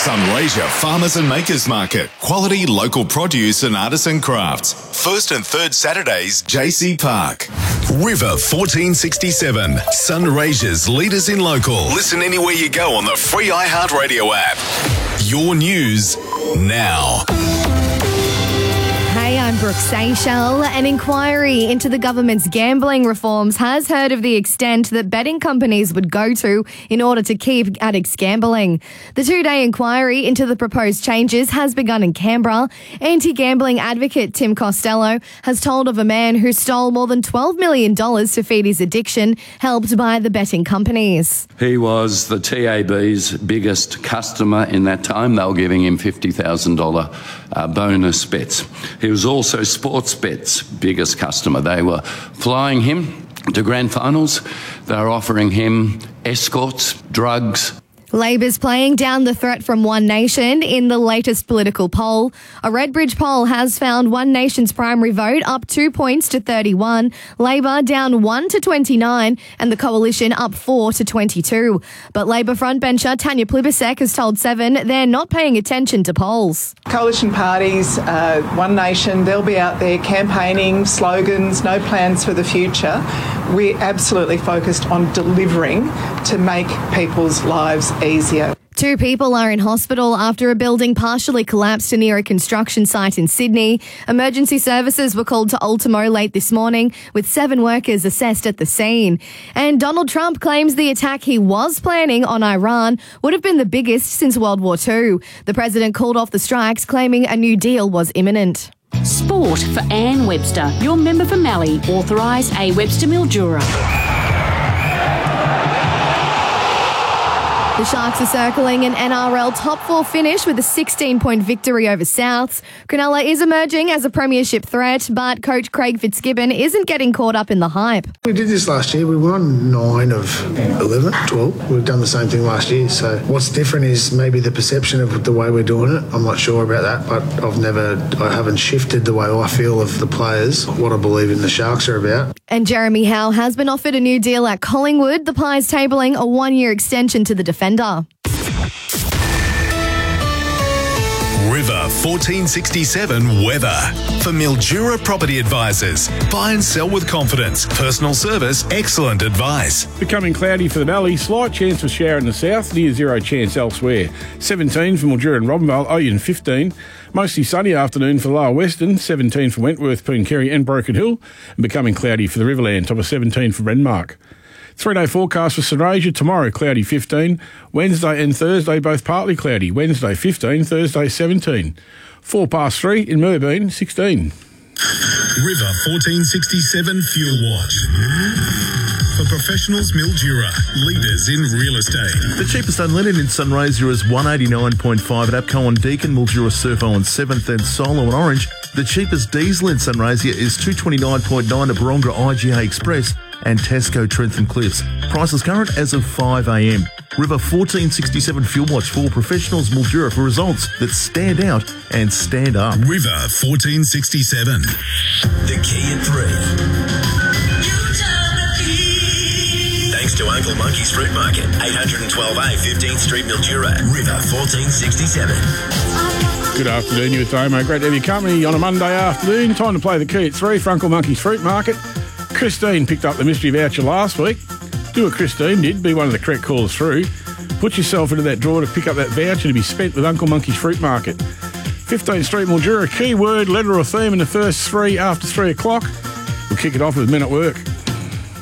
Sunraysia Farmers and Makers Market. Quality local produce and artisan crafts. First and third Saturdays, JC Park. River 1467. Sunraysia's leaders in local. Listen anywhere you go on the free iHeartRadio app. Your news now. Hey, I'm Brooke Seychelles. An inquiry into the government's gambling reforms has heard of the extent that betting companies would go to in order to keep addicts gambling. The 2-day inquiry into the proposed changes has begun in Canberra. Anti-gambling advocate Tim Costello has told of a man who stole more than $12 million to feed his addiction, helped by the betting companies. He was the TAB's biggest customer in that time. They were giving him $50,000 bonus bets. He was also Sportsbet's biggest customer. They were flying him to grand finals. They were offering him escorts, drugs. Labor's playing down the threat from One Nation in the latest political poll. A Redbridge poll has found One Nation's primary vote up 2 points to 31, Labor down 1 to 29, and the Coalition up 4 to 22. But Labor frontbencher Tanya Plibersek has told Seven they're not paying attention to polls. Coalition parties, One Nation, they'll be out there campaigning, slogans, no plans for the future. We're absolutely focused on delivering to make people's lives easier. 2 people are in hospital after a building partially collapsed near a construction site in Sydney. Emergency services were called to Ultimo late this morning, with 7 workers assessed at the scene. And Donald Trump claims the attack he was planning on Iran would have been the biggest since World War II. The president called off the strikes, claiming a new deal was imminent. Sport for Anne Webster, your member for Mallee, authorise A. Webster Mildura. The Sharks are circling an NRL top 4 finish with a 16-point victory over Souths. Cronulla is emerging as a premiership threat, but coach Craig Fitzgibbon isn't getting caught up in the hype. We did this last year. We won 9 of 11, 12. We've done the same thing last year. So what's different is maybe the perception of the way we're doing it. I'm not sure about that, but I haven't shifted the way I feel of the players, what I believe in the Sharks are about. And Jeremy Howe has been offered a new deal at Collingwood. The Pies tabling a 1-year extension to the defender. River 1467 weather. For Mildura Property Advisors. Buy and sell with confidence. Personal service, excellent advice. Becoming cloudy for the valley. Slight chance for shower in the south. Near zero chance elsewhere. 17 for Mildura and Robinvale. Oyen 15. Mostly sunny afternoon for Lower Western. 17 for Wentworth, Pooncarie and Broken Hill. And becoming cloudy for the Riverland. Top of 17 for Renmark. 3-day forecast for Sunraysia. Tomorrow, cloudy 15. Wednesday and Thursday, both partly cloudy. Wednesday 15, Thursday 17. 3:04 in Mooraboon, 16. River 1467 Fuel Watch. For professionals, Mildura, leaders in real estate. The cheapest unleaded in Sunraysia is $189.5 at APCO on Deakin, Mildura Surfo on 7th and Solo and Orange. The cheapest diesel in Sunraysia is $229.9 at Baronga IGA Express and Tesco Trentham Cliffs. Prices current as of 5 a.m. River 1467 Fuel Watch for professionals, Mildura, for results that stand out and stand up. River 1467. The key at 3. Thanks to Uncle Monkey's Fruit Market, 812A 15th Street, Mildura, River 1467. Good afternoon, you with Damo. Great to have your company on a Monday afternoon. Time to play the key at 3 for Uncle Monkey's Fruit Market. Christine picked up the mystery voucher last week. Do what Christine did, be one of the correct callers through. Put yourself into that drawer to pick up that voucher to be spent with Uncle Monkey's Fruit Market. 15th Street, Mildura, key word, letter or theme in the first 3 after 3 o'clock. We'll kick it off with Men at Work.